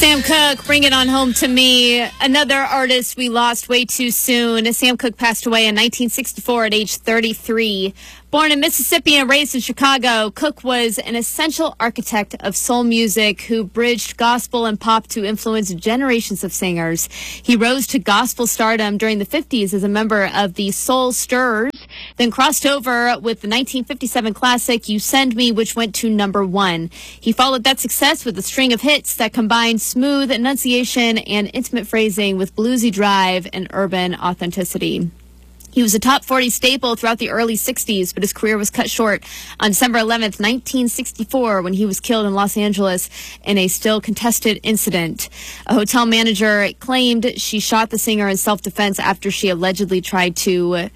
Sam Cooke, Bring It On Home to Me. Another artist we lost way too soon. Sam Cooke passed away in 1964 at age 33. Born in Mississippi and raised in Chicago, Cooke was an essential architect of soul music who bridged gospel and pop to influence generations of singers. He rose to gospel stardom during the 50s as a member of the Soul Stirrers, then crossed over with the 1957 classic You Send Me, which went to #1. He followed that success with a string of hits that combined smooth enunciation and intimate phrasing with bluesy drive and urban authenticity. He was a top 40 staple throughout the early 60s, but his career was cut short on December 11th, 1964, when he was killed in Los Angeles in a still contested incident. A hotel manager claimed she shot the singer in self-defense after he'd allegedly tried to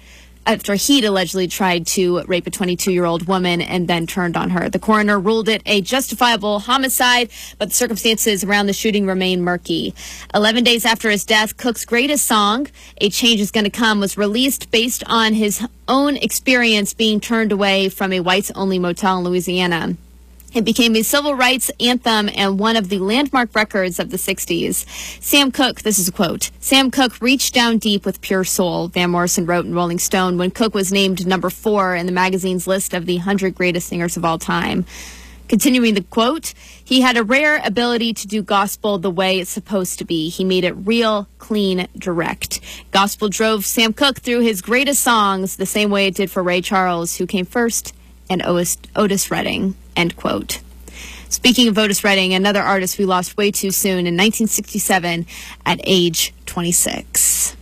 rape a 22-year-old woman and then turned on her. The coroner ruled it a justifiable homicide, but the circumstances around the shooting remain murky. 11 days after his death, Cooke's greatest song, A Change Is Gonna Come, was released based on his own experience being turned away from a whites-only motel in Louisiana. It became a civil rights anthem and one of the landmark records of the 60s. Sam Cooke, this is a quote, "Sam Cooke reached down deep with pure soul," Van Morrison wrote in Rolling Stone when Cooke was named #4 in the magazine's list of the 100 greatest singers of all time. Continuing the quote, "He had a rare ability to do gospel the way it's supposed to be. He made it real, clean, direct. Gospel drove Sam Cooke through his greatest songs the same way it did for Ray Charles, who came first, and Otis Redding," end quote. Speaking of Otis Redding, another artist we lost way too soon in 1967 at age 26.